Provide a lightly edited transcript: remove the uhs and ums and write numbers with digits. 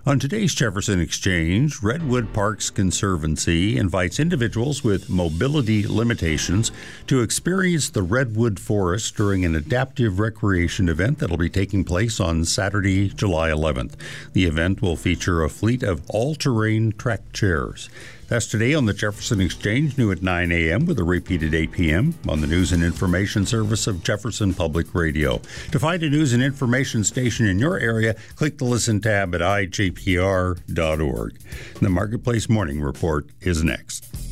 On today's Jefferson Exchange, Redwood Parks Conservancy invites individuals with mobility limitations to experience the Redwood Forest during an adaptive recreation event that will be taking place on Saturday, July 11th. The event will feature a fleet of all-terrain track chairs. That's today on the Jefferson Exchange, new at 9 a.m. with a repeat at 8 p.m. on the News and Information Service of Jefferson Public Radio. To find a news and information station in your area, click the Listen tab at ijpr.org. The Marketplace Morning Report is next.